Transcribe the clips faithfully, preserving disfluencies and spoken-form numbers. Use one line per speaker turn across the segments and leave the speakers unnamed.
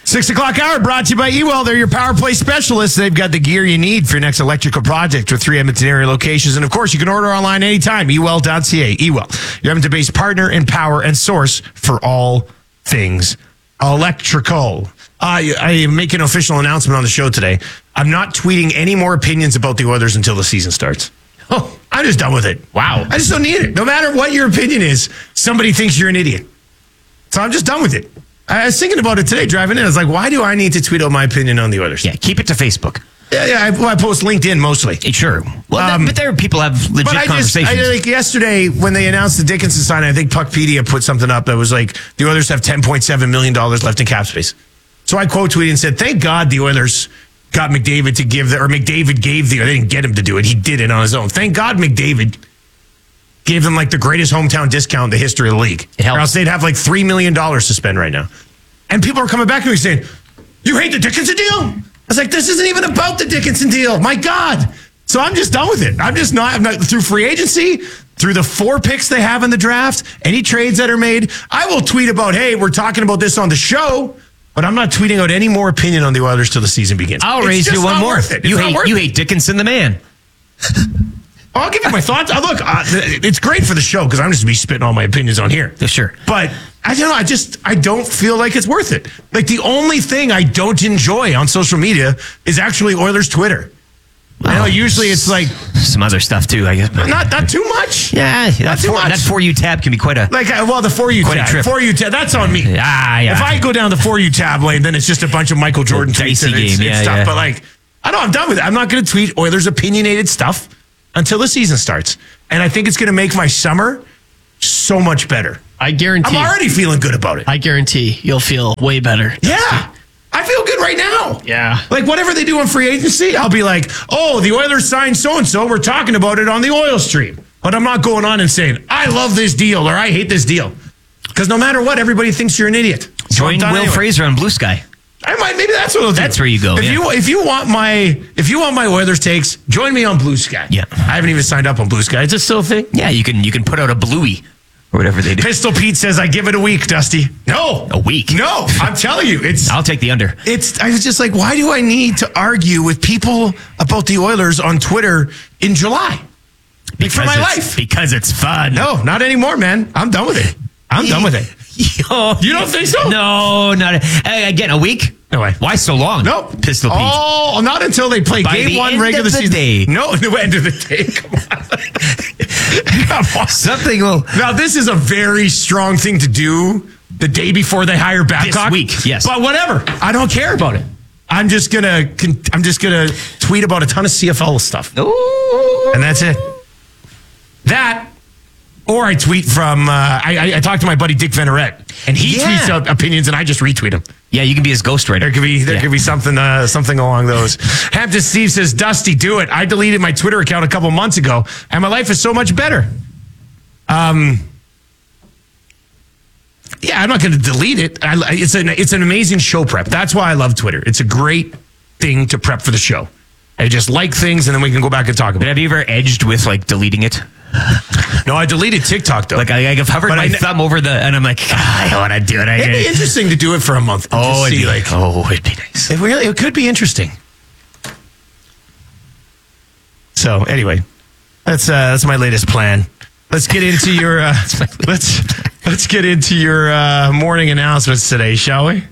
Six o'clock hour brought to you by E-Well. They're your power play specialists. They've got the gear you need for your next electrical project with three Edmonton area locations. And of course, you can order online anytime. E well dot c a. E-Well, your Edmonton-based partner in power and source for all things electrical. Uh, I make an official announcement on the show today. I'm not tweeting any more opinions about the Oilers until the season starts. Oh, I'm just done with it. Wow. I just don't need it. No matter what your opinion is, somebody thinks you're an idiot. So I'm just done with it. I was thinking about it today, driving in. I was like, why do I need to tweet out my opinion on the Oilers?
Yeah, keep it to Facebook.
Yeah, yeah. I, well, I post LinkedIn mostly.
Sure. Well,
Um,
that, but there people have legit
But I just,
conversations.
I, like yesterday when they announced the Dickinson sign, I think Puckpedia put something up that was like, the Oilers have ten point seven million dollars left in cap space. So I quote tweeted and said, thank God the Oilers got McDavid to give the, or McDavid gave the, they didn't get him to do it. He did it on his own. Thank God McDavid gave them like the greatest hometown discount in the history of the league.
It helps.
Or else they'd have like three million dollars to spend right now. And people are coming back to me saying, you hate the Dickinson deal? I was like, this isn't even about the Dickinson deal. My God. So I'm just done with it. I'm just not, I'm not through free agency, through the four picks they have in the draft, any trades that are made. I will tweet about, hey, we're talking about this on the show, but I'm not tweeting out any more opinion on the Oilers till the season begins.
I'll
It's
raise
just
you one
not
more.
worth it. It's
You
not
hate
worth
you
it.
hate Dickinson the man.
I'll give you my thoughts. Uh, look, uh, it's great for the show because I'm just going to be spitting all my opinions on here.
Yeah, sure.
But I don't know. I just, I don't feel like it's worth it. Like the only thing I don't enjoy on social media is actually Oilers Twitter. I know usually it's like
Some other stuff too, I guess. But
not not too much.
yeah, that
too
for,
much.
that For You tab can be quite a...
Like uh, well, the For You
Quite a
tab,
trip.
For You tab, that's on me.
Ah, yeah.
If I go down the For You tab lane, then it's just a bunch of Michael Jordan
Little
tweets
dicey
and, it's,
game,
it's
yeah,
stuff.
yeah.
But like, I know I'm done with it. I'm not going to tweet Oilers opinionated stuff until the season starts, and I think it's going to make my summer so much better.
I guarantee.
I'm already feeling good about it.
I guarantee you'll feel way better.
Yeah. I feel good right now.
Yeah.
Like whatever they do on free agency, I'll be like, oh, the Oilers signed so-and-so. We're talking about it on the Oil Stream. But I'm not going on and saying, I love this deal or I hate this deal. Because no matter what, everybody thinks you're an idiot. So I'm
Join
done
Will
anyway.
Fraser on Blue Sky.
I might, maybe that's what I'll do.
That's where you go,
If
yeah.
you if you want my if you want my Oilers takes, join me on Blue Sky.
Yeah.
I haven't even signed up on Blue Sky. Is it still a thing?
Yeah, you can you can put out a bluey or whatever they do.
Pistol Pete says I give it a week, Dusty. No.
A week?
No. I'm telling you, it's
I'll take the under.
It's. I was just like, why do I need to argue with people about the Oilers on Twitter in July? Like, for my
it's-
life.
Because it's fun.
No, not anymore, man. I'm done with it. I'm done with it.
Yo.
You don't think so?
No, not a, again a week.
No way.
Why so long?
No.
Pistol Pete.
Oh, not until they play
By
game
the
one
end
regular
of the
season.
day.
No, the end of the day. Come on. Come on.
Something will
Now, this is a very strong thing to do the day before they hire Babcock.
week, yes.
But whatever. I don't care about it. I'm just gonna. I'm just gonna tweet about a ton of C F L stuff,
Ooh.
and that's it. That, or I tweet from. Uh, I, I, I talked to my buddy Dick Veneret, and he
Yeah.
tweets out opinions, and I just retweet them.
Yeah, you can be his ghostwriter.
There could be there
Yeah.
could be something uh, something along those. Hampton Steve says, Dusty, do it. I deleted my Twitter account a couple months ago, and my life is so much better. Um. Yeah, I'm not going to delete it. I, it's an it's an amazing show prep. That's why I love Twitter. It's a great thing to prep for the show. I just like things, and then we can go back and talk about
But
it.
have you ever edged with like deleting it?
No, I deleted TikTok though.
Like I, I've hovered
But
my
I ne-
thumb over the, and I'm like, ah, I don't want to do it. I
It'd be interesting to do it for a month. and
oh,
just
it'd
see,
be
like
oh, it'd be nice.
it really it could be interesting. So anyway, that's uh, that's my latest plan. Let's get into your uh, let's let's get into your uh, morning announcements today, shall we?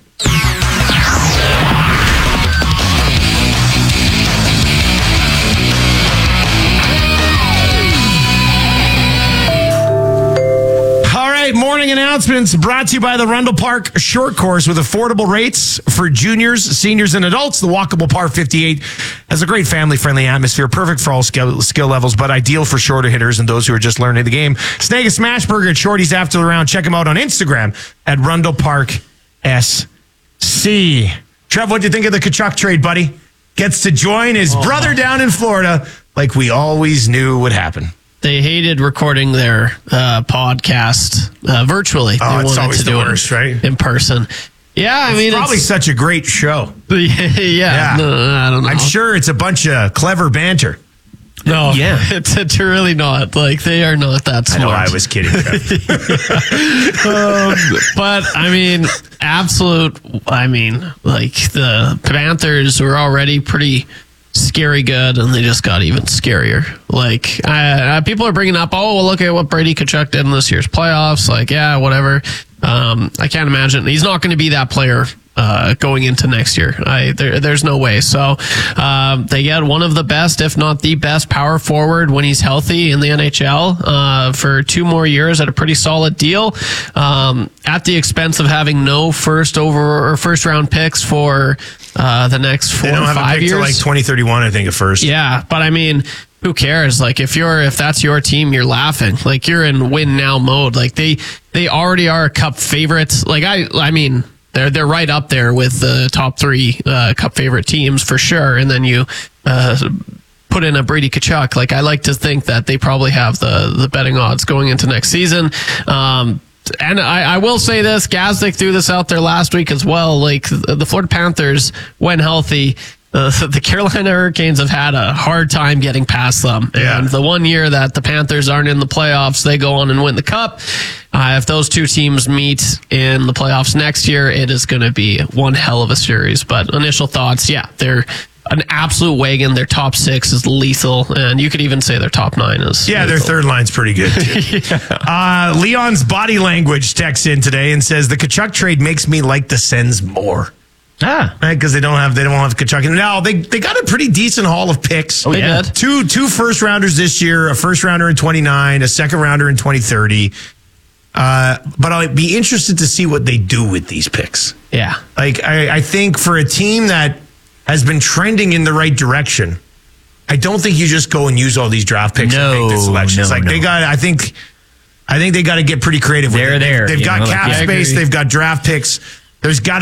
All right, morning announcements brought to you by the Rundle Park Short Course with affordable rates for juniors, seniors, and adults. The walkable Par fifty-eight has a great family-friendly atmosphere, perfect for all skill, skill levels, but ideal for shorter hitters and those who are just learning the game. Snag a smash burger at Shorty's after the round. Check them out on Instagram at Rundle Park S C. Trev, what'd you think of the Kachuk trade, buddy? Gets to join his
Oh.
brother down in Florida like we always knew would happen.
They hated recording their uh, podcast uh, virtually.
Oh,
they
it's
wanted
always
to
the
do
worst,
it
right?
in person. Yeah, I mean,
Probably
it's,
such a great show.
yeah,
Yeah.
no, I don't know.
I'm sure it's a bunch of clever banter.
No,
Yeah.
it's, it's really not. Like, they are not that
I
smart.
know I was kidding.
um, but I mean, absolute. I mean, like the Panthers were already pretty scary good, and they just got even scarier. Like, uh, people are bringing up, oh, well, look at what Brady Tkachuk did in this year's playoffs. Like, yeah, whatever. Um, I can't imagine he's not going to be that player. Uh, going into next year, I there, there's no way. So um, they get one of the best, if not the best, power forward when he's healthy in the N H L uh, for two more years at a pretty solid deal, um, at the expense of having no first over or first round picks for uh, the next four
They don't
or
have a
five
pick
years.
till like twenty thirty-one, I think, at first.
Yeah, but I mean, who cares? Like, if you're if that's your team, you're laughing. Like, you're in win now mode. Like, they they already are a cup favorites. Like, I I mean. They're they're right up there with the top three uh, Cup favorite teams for sure. And then you uh, put in a Brady Tkachuk. Like, I like to think that they probably have the the betting odds going into next season. Um, and I, I will say this: Gazdic threw this out there last week as well. Like, the Florida Panthers, when healthy, Uh, the Carolina Hurricanes have had a hard time getting past them.
Yeah.
And the one year that the Panthers aren't in the playoffs, they go on and win the Cup. Uh, if those two teams meet in the playoffs next year, it is going to be one hell of a series. But initial thoughts, yeah, they're an absolute wagon. Their top six is lethal. And you could even say their top nine is
Yeah,
lethal.
their third line's pretty good, too. yeah. uh, Leon's body language texts in today and says, the Tkachuk trade makes me like the Sens more.
Ah.
Right, because they don't have they don't have Tkachuk. Now they they got a pretty decent haul of picks.
Oh, yeah.
did.
Two two first rounders this year, a first rounder in twenty-nine, a second rounder in twenty thirty. Uh, but I'll be interested to see what they do with these picks.
Yeah.
Like I, I think for a team that has been trending in the right direction, I don't think you just go and use all these draft picks
No,
and make the selections.
no,
like
no.
they got, I think, I think they got to get pretty creative. with
They're
it.
there,
They've
you
got
know, like,
cap
yeah, I
space.
agree.
They've got draft picks. There's got